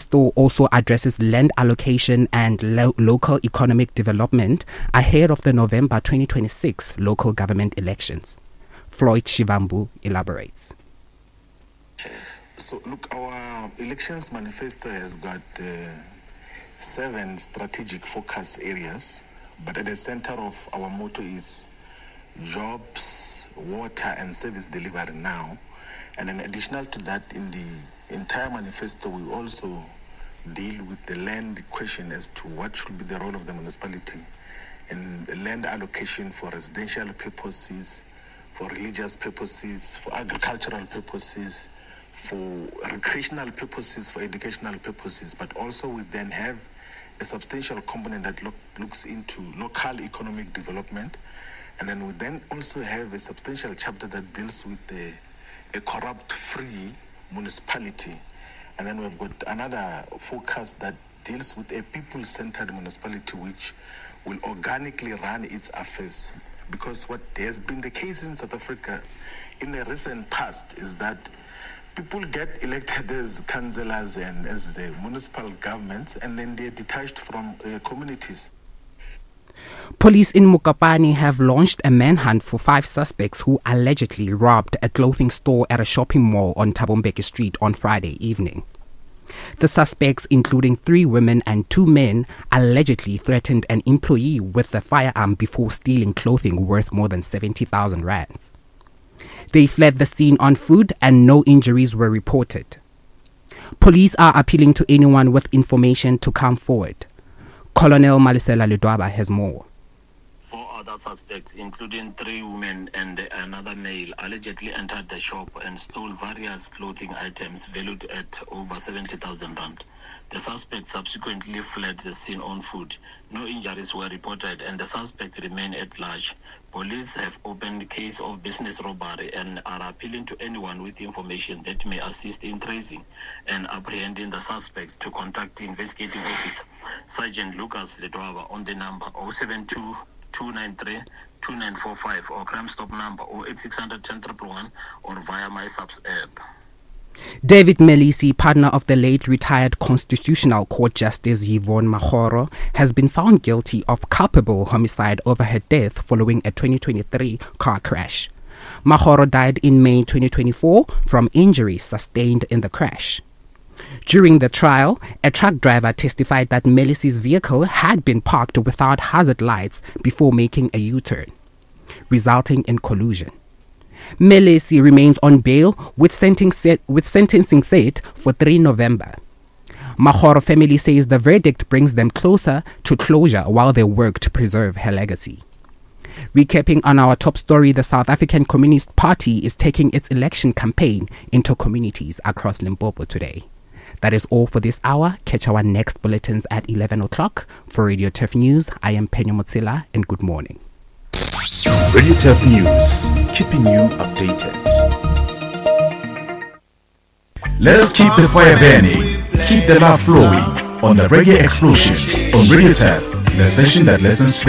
manifesto also addresses land allocation and local economic development ahead of the November 2026 local government elections. Floyd Shivambu elaborates. So look, our elections manifesto has got 7 strategic focus areas, but at the center of our motto is jobs, water and service delivery now. And then additional to that, in the entire manifesto, we also deal with the land question as to what should be the role of the municipality in land allocation for residential purposes, for religious purposes, for agricultural purposes, for recreational purposes, for educational purposes, but also we then have a substantial component that looks into local economic development. And then we then also have a substantial chapter that deals with a corrupt-free municipality. And then we've got another focus that deals with a people-centered municipality which will organically run its affairs. Because what has been the case in South Africa in the recent past is that people get elected as councillors and as the municipal governments, and then they're detached from communities. Police in Mokopane have launched a manhunt for 5 suspects who allegedly robbed a clothing store at a shopping mall on Thabo Mbeki Street on Friday evening. The suspects, including 3 women and 2 men, allegedly threatened an employee with a firearm before stealing clothing worth more than 70,000 rands. They fled the scene on foot and no injuries were reported. Police are appealing to anyone with information to come forward. Colonel Malisela Ledwaba has more. 4 other suspects, including 3 women and another male, allegedly entered the shop and stole various clothing items valued at over 70,000 rand. The suspects subsequently fled the scene on foot. No injuries were reported and the suspects remain at large. Police have opened a case of business robbery and are appealing to anyone with information that may assist in tracing and apprehending the suspects to contact the investigating officer, Sergeant Lucas Ledwaba, on the number 072 293 2945 or crime stop number 08600 10111 or via my subs app. David Melisi, partner of the late retired Constitutional Court Justice Yvonne Magoro, has been found guilty of culpable homicide over her death following a 2023 car crash. Magoro died in May 2024 from injuries sustained in the crash. During the trial, a truck driver testified that Melisi's vehicle had been parked without hazard lights before making a U-turn, resulting in collision. Melisi remains on bail with sentencing set for 3 November. Magoro family says the verdict brings them closer to closure while they work to preserve her legacy. Recapping on our top story, the South African Communist Party is taking its election campaign into communities across Limpopo today. That is all for this hour. Catch our next bulletins at 11 o'clock. For Radio Turf News, I am Penyo Motsila and good morning. Radio Turf News, keeping you updated. Let us keep the fire burning, keep the love flowing on the Reggae Explosion on Radio Turf, the session that listens